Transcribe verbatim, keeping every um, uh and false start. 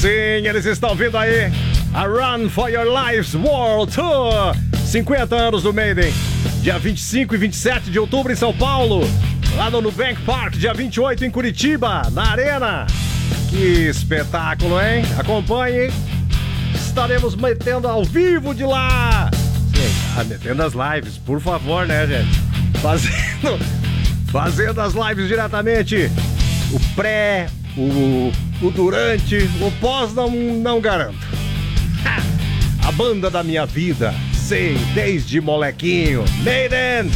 Sim, eles estão vindo aí. A Run for Your Lives World Tour. cinquenta anos do Maiden. Dia vinte e cinco e vinte e sete de outubro em São Paulo. Lá no Nubank Park, dia vinte e oito em Curitiba, na Arena. Que espetáculo, hein? Acompanhe. Estaremos metendo ao vivo de lá. Sim, tá metendo as lives, por favor, né, gente? Fazendo, fazendo as lives diretamente. O pré, o, o durante, o pós não, não garanto. Ha! A banda da minha vida, sei, desde molequinho. Maiden!